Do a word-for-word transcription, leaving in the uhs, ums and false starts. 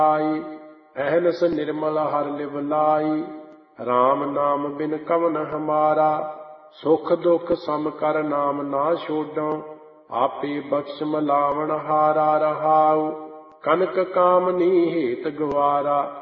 ਅਹਨਸ ਨਿਰਮਲ ਹਰ ਲਿਵ ਲਾਈ। ਰਾਮ ਨਾਮ ਬਿਨ ਕਵਨ ਹਮਾਰਾ, ਸੁਖ ਦੁਖ ਸਮ ਕਰ ਨਾਮ ਨਾ ਛੋਡਉ। ਆਪੇ ਬਖਸ਼ ਮਲਾਵਣ ਹਾਰਾ ਰਹਾਉ, ਕਨਕ ਕਾਮਨੀ ਹੇਤ ਗਵਾਰਾ।